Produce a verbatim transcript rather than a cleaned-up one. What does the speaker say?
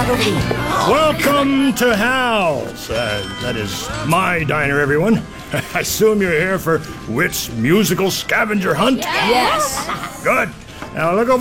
over to you. Welcome to Hal's. Uh, that is my diner, everyone. I assume you're here for Wit's musical scavenger hunt? Yes. Good. Now look over